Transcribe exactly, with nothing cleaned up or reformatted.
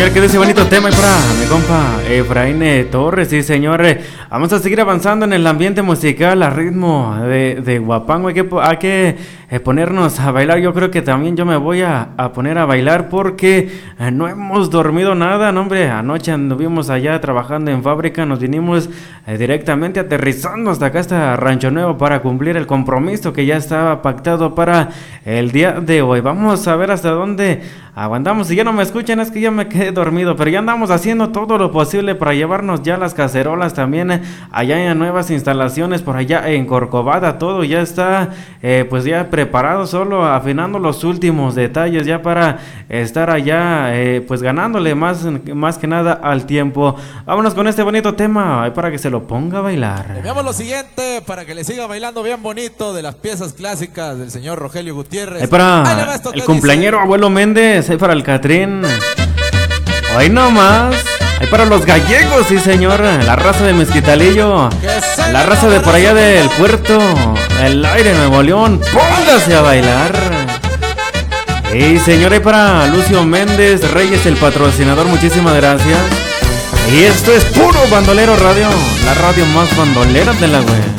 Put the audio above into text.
Que de ese bonito tema y para mi compa Efraín Torres, sí señores, vamos a seguir avanzando en el ambiente musical a ritmo de, de guapango. Hay que, hay que eh, ponernos a bailar. Yo creo que también yo me voy a, a poner a bailar porque eh, no hemos dormido nada, no hombre. Anoche anduvimos allá trabajando en fábrica, nos vinimos eh, directamente aterrizando hasta acá, hasta Rancho Nuevo, para cumplir el compromiso que ya estaba pactado para el día de hoy. Vamos a ver hasta dónde aguantamos. Si ya no me escuchan es que ya me quedé dormido, pero ya andamos haciendo todo lo posible para llevarnos ya las cacerolas también eh, allá en nuevas instalaciones por allá en Corcovada. Todo ya está eh, pues ya preparado, solo afinando los últimos detalles ya para estar allá eh, pues ganándole más, más que nada al tiempo. Vámonos con este bonito tema para que se lo ponga a bailar. Veamos lo siguiente para que le siga bailando bien bonito de las piezas clásicas del señor Rogelio Gutiérrez. Ahí para el cumpleañero dice Abuelo Méndez, ahí para el Catrín. Hoy nomás, ahí para los gallegos, sí señor, la raza de Mezquitalillo, la raza de por allá del puerto, el aire Nuevo León, póngase a bailar. Y señor, ahí para Lucio Méndez Reyes, el patrocinador, muchísimas gracias. Y esto es puro Bandolero Radio, la radio más bandolera de la web.